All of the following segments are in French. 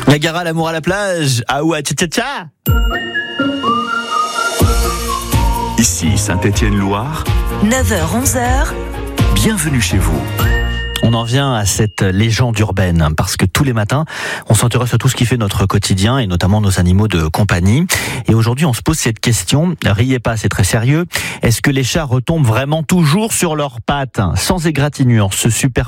Niagara, l'amour à la plage. Aoua, tcha-tcha-tcha. Ici Saint-Étienne-Loire, 9h-11h, bienvenue chez vous. On en vient à cette légende urbaine parce que tous les matins, on s'intéresse à tout ce qui fait notre quotidien et notamment nos animaux de compagnie. Et aujourd'hui, on se pose cette question. Riez pas, c'est très sérieux. Est-ce que les chats retombent vraiment toujours sur leurs pattes, sans égratignure, ce super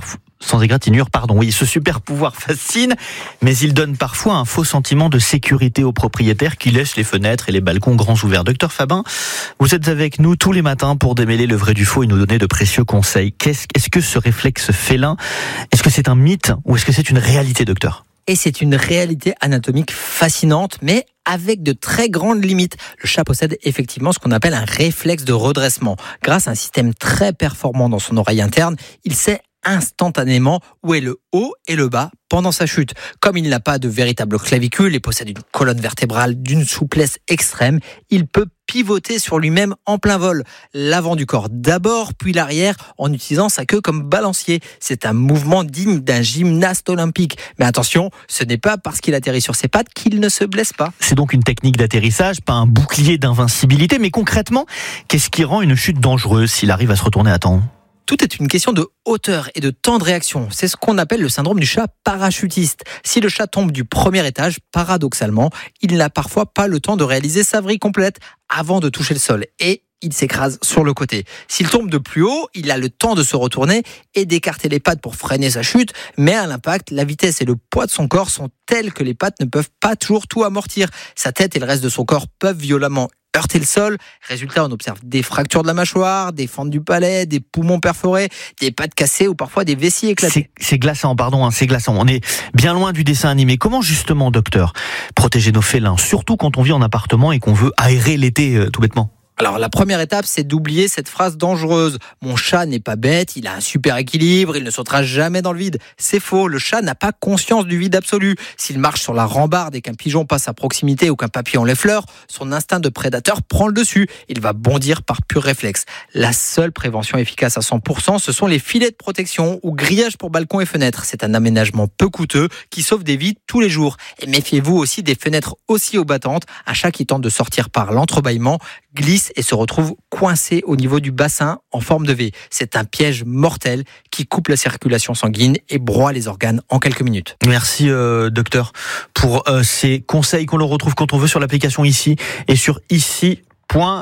pouvoir fascine, mais il donne parfois un faux sentiment de sécurité aux propriétaires qui laissent les fenêtres et les balcons grands ouverts. Docteur Fabin, vous êtes avec nous tous les matins pour démêler le vrai du faux et nous donner de précieux conseils. Est-ce que ce réflexe félin, est-ce que c'est un mythe ou est-ce que c'est une réalité, docteur ? Et c'est une réalité anatomique fascinante, mais avec de très grandes limites. Le chat possède effectivement ce qu'on appelle un réflexe de redressement. Grâce à un système très performant dans son oreille interne, il sait instantanément où est le haut et le bas pendant sa chute. Comme il n'a pas de véritable clavicule et possède une colonne vertébrale d'une souplesse extrême, il peut pivoter sur lui-même en plein vol. L'avant du corps d'abord, puis l'arrière en utilisant sa queue comme balancier. C'est un mouvement digne d'un gymnaste olympique. Mais attention, ce n'est pas parce qu'il atterrit sur ses pattes qu'il ne se blesse pas. C'est donc une technique d'atterrissage, pas un bouclier d'invincibilité. Mais concrètement, qu'est-ce qui rend une chute dangereuse s'il arrive à se retourner à temps ? Tout est une question de hauteur et de temps de réaction. C'est ce qu'on appelle le syndrome du chat parachutiste. Si le chat tombe du premier étage, paradoxalement, il n'a parfois pas le temps de réaliser sa vrille complète avant de toucher le sol. Et il s'écrase sur le côté. S'il tombe de plus haut, il a le temps de se retourner et d'écarter les pattes pour freiner sa chute. Mais à l'impact, la vitesse et le poids de son corps sont tels que les pattes ne peuvent pas toujours tout amortir. Sa tête et le reste de son corps peuvent violemment heurter le sol. Résultat, on observe des fractures de la mâchoire, des fentes du palais, des poumons perforés, des pattes cassées ou parfois des vessies éclatées. C'est glaçant, c'est glaçant. On est bien loin du dessin animé. Comment justement, docteur, protéger nos félins, surtout quand on vit en appartement et qu'on veut aérer l'été tout bêtement ? Alors la première étape, c'est d'oublier cette phrase dangereuse. Mon chat n'est pas bête, il a un super équilibre, il ne sautera jamais dans le vide. C'est faux, le chat n'a pas conscience du vide absolu. S'il marche sur la rambarde et qu'un pigeon passe à proximité ou qu'un papillon l'effleure, son instinct de prédateur prend le dessus. Il va bondir par pur réflexe. La seule prévention efficace à 100%, ce sont les filets de protection ou grillages pour balcons et fenêtres. C'est un aménagement peu coûteux qui sauve des vies tous les jours. Et méfiez-vous aussi des fenêtres aussi haut battantes. Un chat qui tente de sortir par l'entrebâillement glisse et se retrouve coincé au niveau du bassin en forme de V. C'est un piège mortel qui coupe la circulation sanguine et broie les organes en quelques minutes. Merci docteur pour ces conseils qu'on le retrouve quand on veut sur l'application Ici et sur ici.fr.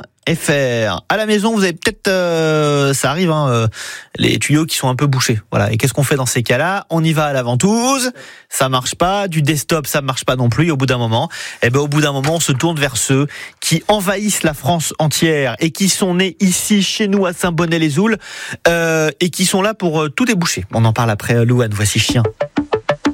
À la maison, vous avez peut-être, ça arrive, les tuyaux qui sont un peu bouchés. Voilà. Et qu'est-ce qu'on fait dans ces cas-là ? On y va à la ventouse, ça marche pas. Du desktop, ça marche pas non plus. Et au bout d'un moment, on se tourne vers ceux qui envahissent la France entière et qui sont nés ici, chez nous, à Saint-Bonnet-les-Oules, et qui sont là pour tout déboucher. On en parle après Louane. Voici Chien.